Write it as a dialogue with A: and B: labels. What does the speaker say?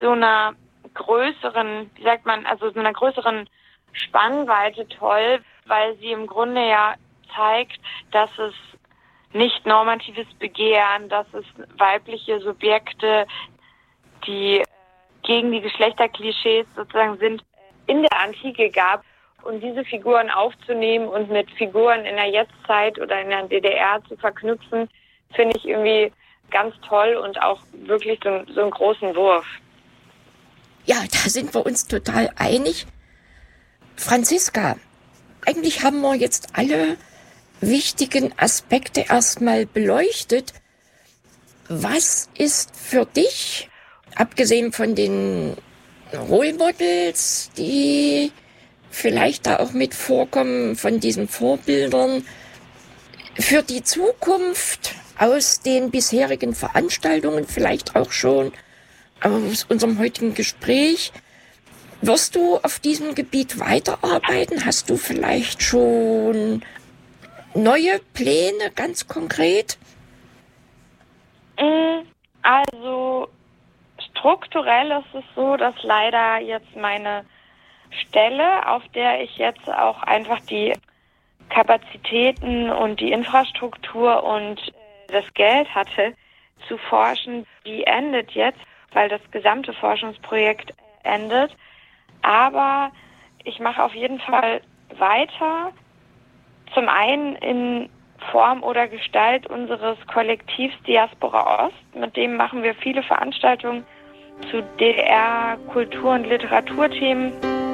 A: so einer größeren, wie sagt man, also so einer größeren Spannweite toll, weil sie im Grunde ja zeigt, dass es nicht normatives Begehren, dass es weibliche Subjekte, die gegen die Geschlechterklischees sozusagen sind, in der Antike gab. Und diese Figuren aufzunehmen und mit Figuren in der Jetztzeit oder in der DDR zu verknüpfen, finde ich irgendwie ganz toll und auch wirklich so einen großen Wurf.
B: Ja, da sind wir uns total einig. Franziska, eigentlich haben wir jetzt alle wichtigen Aspekte erstmal beleuchtet. Was ist für dich, abgesehen von den Role Models, die vielleicht da auch mit vorkommen, von diesen Vorbildern, für die Zukunft aus den bisherigen Veranstaltungen, vielleicht auch schon aus unserem heutigen Gespräch, wirst du auf diesem Gebiet weiterarbeiten? Hast du vielleicht schon neue Pläne, ganz konkret?
A: Also strukturell ist es so, dass leider jetzt meine Stelle, auf der ich jetzt auch einfach die Kapazitäten und die Infrastruktur und das Geld hatte, zu forschen, die endet jetzt, weil das gesamte Forschungsprojekt endet. Aber ich mache auf jeden Fall weiter, zum einen in Form oder Gestalt unseres Kollektivs Diaspora Ost. Mit dem machen wir viele Veranstaltungen zu DDR-Kultur- und Literaturthemen.